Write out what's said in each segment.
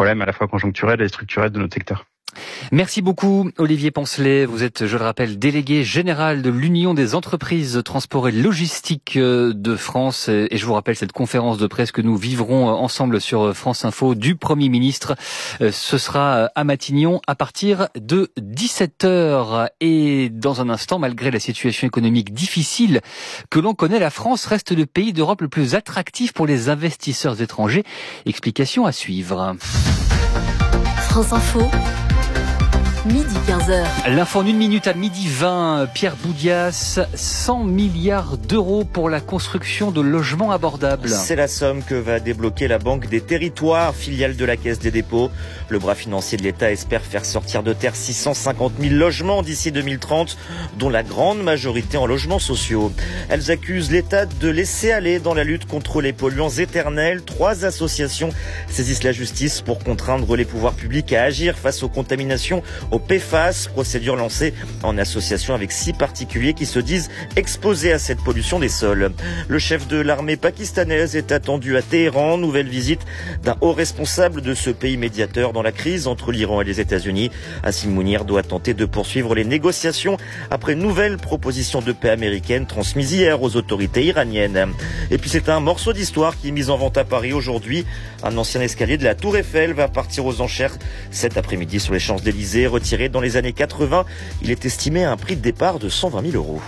problèmes à la fois conjoncturels et structurels de notre secteur. Merci beaucoup Olivier Poncelet. Vous êtes, je le rappelle, délégué général de l'Union des entreprises transport et logistique de France. Et je vous rappelle cette conférence de presse que nous vivrons ensemble sur France Info du Premier ministre. Ce sera à Matignon à partir de 17h. Et dans un instant, malgré la situation économique difficile que l'on connaît, la France reste le pays d'Europe le plus attractif pour les investisseurs étrangers. Explication à suivre. France Info. Midi 15h. L'info en 1 minute à midi 20. Pierre Boudias, 100 milliards d'euros pour la construction de logements abordables. C'est la somme que va débloquer la Banque des Territoires, filiale de la Caisse des dépôts. Le bras financier de l'État espère faire sortir de terre 650 000 logements d'ici 2030, dont la grande majorité en logements sociaux. Elles accusent l'État de laisser aller dans la lutte contre les polluants éternels. 3 associations saisissent la justice pour contraindre les pouvoirs publics à agir face aux contaminations au PFAS, procédure lancée en association avec 6 particuliers qui se disent exposés à cette pollution des sols. Le chef de l'armée pakistanaise est attendu à Téhéran, nouvelle visite d'un haut responsable de ce pays médiateur dans la crise entre l'Iran et les États-Unis. Hassim Mounir doit tenter de poursuivre les négociations après une nouvelle proposition de paix américaine transmise hier aux autorités iraniennes. Et puis c'est un morceau d'histoire qui est mis en vente à Paris aujourd'hui. Un ancien escalier de la Tour Eiffel va partir aux enchères cet après-midi sur les Champs-Élysées. Retiré dans les années 80, il est estimé à un prix de départ de 120 000 euros.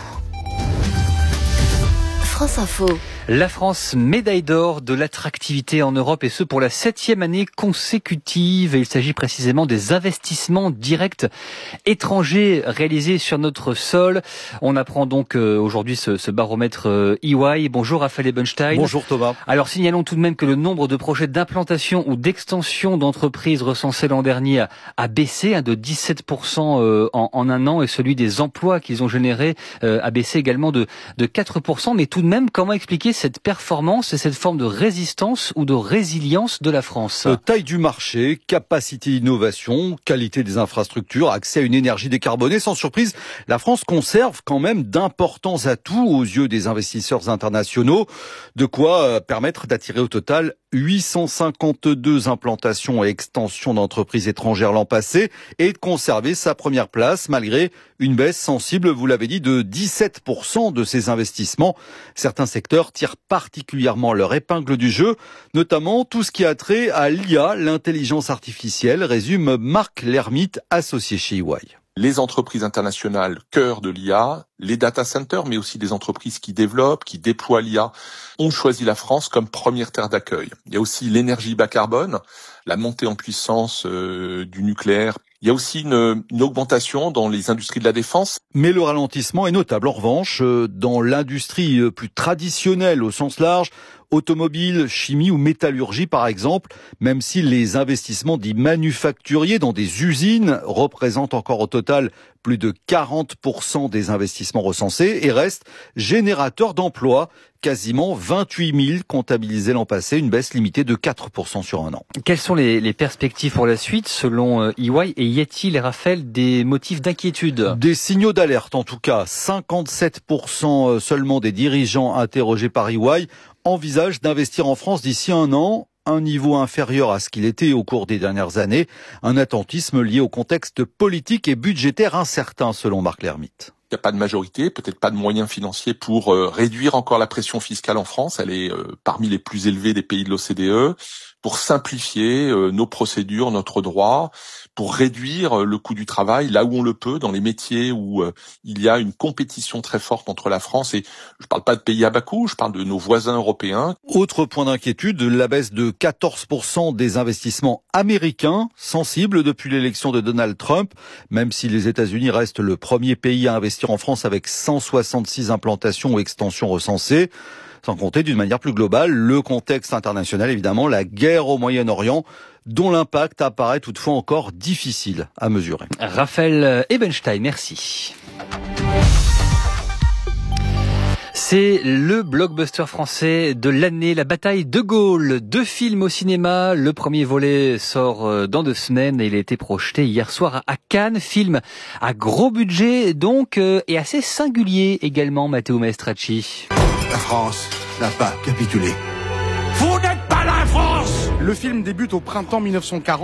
France Info. La France, médaille d'or de l'attractivité en Europe, et ce pour la 7e année consécutive. Et il s'agit précisément des investissements directs étrangers réalisés sur notre sol. On apprend donc aujourd'hui ce baromètre EY. Bonjour Raphaël Ebenstein. Bonjour Thomas. Alors signalons tout de même que le nombre de projets d'implantation ou d'extension d'entreprises recensés l'an dernier a baissé de 17% en un an, et celui des emplois qu'ils ont générés a baissé également de 4%. Mais tout de même, comment expliquer cette performance et cette forme de résistance ou de résilience de la France? Taille du marché, capacité d'innovation, qualité des infrastructures, accès à une énergie décarbonée. Sans surprise, la France conserve quand même d'importants atouts aux yeux des investisseurs internationaux, de quoi permettre d'attirer au total 852 implantations et extensions d'entreprises étrangères l'an passé, et de conserver sa première place malgré une baisse sensible, vous l'avez dit, de 17% de ces investissements. Certains secteurs tirent particulièrement leur épingle du jeu, notamment tout ce qui a trait à l'IA, l'intelligence artificielle, résume Marc Lermite, associé chez EY. Les entreprises internationales, cœur de l'IA, les data centers, mais aussi des entreprises qui développent, qui déploient l'IA, ont choisi la France comme première terre d'accueil. Il y a aussi l'énergie bas carbone, la montée en puissance du nucléaire. Il y a aussi une augmentation dans les industries de la défense. Mais le ralentissement est notable. En revanche, dans l'industrie plus traditionnelle au sens large, automobile, chimie ou métallurgie par exemple, même si les investissements dits manufacturiers dans des usines représentent encore au total plus de 40% des investissements recensés et restent générateurs d'emplois, quasiment 28 000 comptabilisés l'an passé, une baisse limitée de 4% sur un an. Quelles sont les perspectives pour la suite selon EY, et y a-t-il, Raphaël, des motifs d'inquiétude? Des signaux d'alerte en tout cas. 57% seulement des dirigeants interrogés par EY envisagent d'investir en France d'ici un an, un niveau inférieur à ce qu'il était au cours des dernières années, un attentisme lié au contexte politique et budgétaire incertain selon Marc Lermite. Il n'y a pas de majorité, peut-être pas de moyens financiers pour réduire encore la pression fiscale en France. Elle est parmi les plus élevées des pays de l'OCDE. Pour simplifier nos procédures, notre droit, pour réduire le coût du travail là où on le peut, dans les métiers où il y a une compétition très forte entre la France et, je parle pas de pays à bas coût, je parle de nos voisins européens. Autre point d'inquiétude, la baisse de 14% des investissements américains, sensibles depuis l'élection de Donald Trump, même si les États-Unis restent le premier pays à investir en France avec 166 implantations ou extensions recensées. Sans compter, d'une manière plus globale, le contexte international, évidemment, la guerre au Moyen-Orient, dont l'impact apparaît toutefois encore difficile à mesurer. Raphaël Ebenstein, merci. C'est le blockbuster français de l'année, La Bataille de Gaulle. 2 films au cinéma. Le premier volet sort dans 2 semaines et il a été projeté hier soir à Cannes. Film à gros budget donc et assez singulier également, Matteo Maestracci. La France n'a pas capitulé. Vous n'êtes pas la France! Le film débute au printemps 1940.